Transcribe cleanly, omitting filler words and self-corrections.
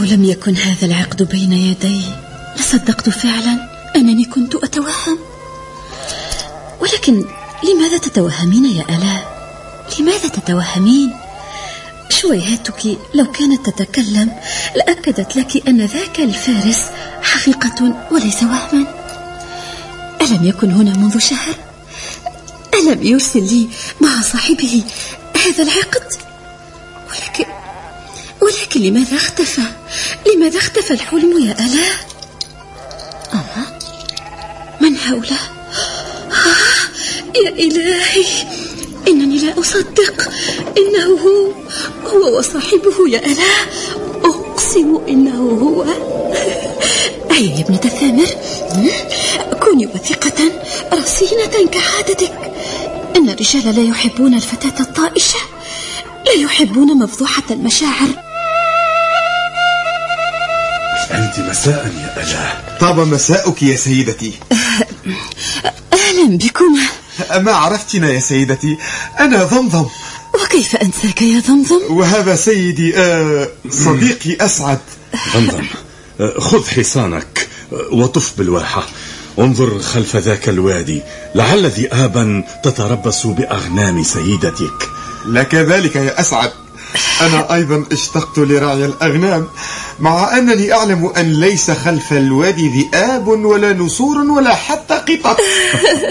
لم يكن هذا العقد بين يدي لصدقت فعلا أنني كنت أتوهم. ولكن لماذا تتوهمين يا آلاء؟ لماذا تتوهمين؟ شويهاتك لو كانت تتكلم لأكدت لك أن ذاك الفارس حقيقة وليس وهما. ألم يكن هنا منذ شهر؟ ألم يرسل لي مع صاحبه هذا العقد؟ ولكن لماذا اختفى؟ لماذا اختفى الحلم يا آلاء؟ من هؤلاء؟ يا إلهي، إنني لا أصدق. إنه هو وصاحبه يا آلاء، أقسم إنه هو. أي يا ابنة ثامر، كوني وثقة رصينة كعادتك. إن الرجال لا يحبون الفتاة الطائشة، لا يحبون مفضوحة المشاعر. أنت مساء يا آلاء. طاب مساءك يا سيدتي. أهلا بكم. ما عرفتنا يا سيدتي، أنا ضمضم. وكيف أنساك يا ضمضم؟ وهذا سيدي صديقي أسعد. ضمضم، خذ حصانك وطف بالواحة، انظر خلف ذاك الوادي، لعل ذئابا تتربص بأغنام سيدتك. لك ذلك يا أسعد، أنا أيضا اشتقت لرعي الأغنام، مع أنني أعلم أن ليس خلف الوادي ذئاب ولا نسور ولا حتى قطط.